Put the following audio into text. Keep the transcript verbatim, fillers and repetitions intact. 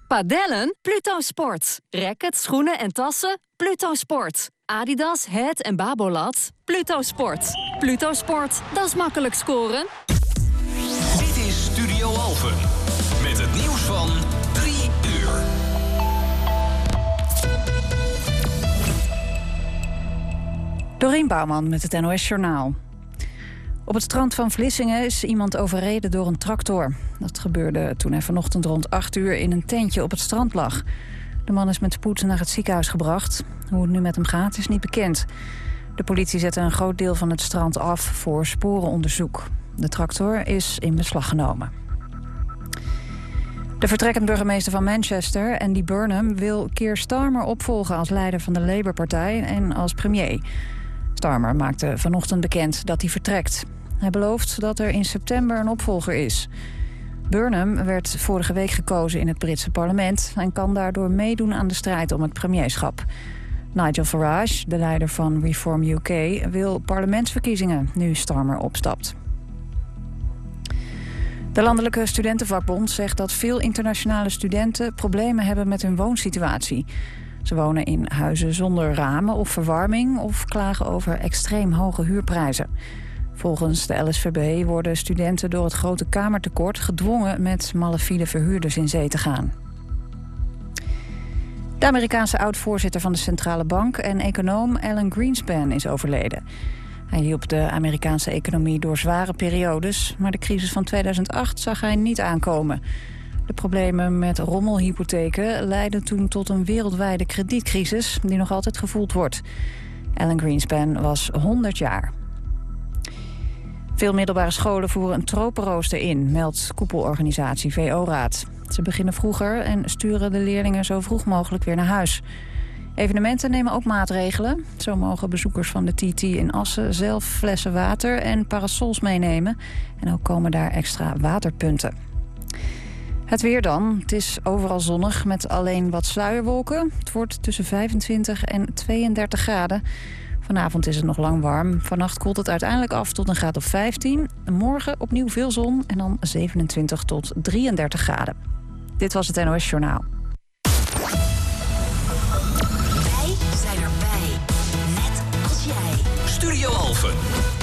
Padellen? Pluto Sport. Rackets, schoenen en tassen? Pluto Sport. Adidas, Het en Babolat? Pluto Sport. Pluto Sport, dat is makkelijk scoren. Dit is Studio Alphen. Met het nieuws van drie uur. Dorien Bouwman met het N O S Journaal. Op het strand van Vlissingen is iemand overreden door een tractor. Dat gebeurde toen hij vanochtend rond acht uur in een tentje op het strand lag. De man is met spoed naar het ziekenhuis gebracht. Hoe het nu met hem gaat is niet bekend. De politie zette een groot deel van het strand af voor sporenonderzoek. De tractor is in beslag genomen. De vertrekkend burgemeester van Manchester, Andy Burnham, wil Keir Starmer opvolgen als leider van de Labour-partij en als premier. Starmer maakte vanochtend bekend dat hij vertrekt. Hij belooft dat er in september een opvolger is. Burnham werd vorige week gekozen in het Britse parlement en kan daardoor meedoen aan de strijd om het premierschap. Nigel Farage, de leider van Reform U K, wil parlementsverkiezingen nu Starmer opstapt. De Landelijke Studentenvakbond zegt dat veel internationale studenten problemen hebben met hun woonsituatie. Ze wonen in huizen zonder ramen of verwarming of klagen over extreem hoge huurprijzen. Volgens de L S V B worden studenten door het grote kamertekort gedwongen met malafide verhuurders in zee te gaan. De Amerikaanse oud-voorzitter van de Centrale Bank en econoom Alan Greenspan is overleden. Hij hielp de Amerikaanse economie door zware periodes, maar de crisis van tweeduizend acht zag hij niet aankomen. De problemen met rommelhypotheken leidden toen tot een wereldwijde kredietcrisis die nog altijd gevoeld wordt. Alan Greenspan was honderd jaar. Veel middelbare scholen voeren een tropenrooster in, meldt koepelorganisatie V O-raad. Ze beginnen vroeger en sturen de leerlingen zo vroeg mogelijk weer naar huis. Evenementen nemen ook maatregelen. Zo mogen bezoekers van de T T in Assen zelf flessen water en parasols meenemen. En ook komen daar extra waterpunten. Het weer dan. Het is overal zonnig met alleen wat sluierwolken. Het wordt tussen vijfentwintig en tweeëndertig graden. Vanavond is het nog lang warm. Vannacht koelt het uiteindelijk af tot een graad of vijftien. Morgen opnieuw veel zon en dan zevenentwintig tot drieëndertig graden. Dit was het N O S Journaal. Studio Alphen.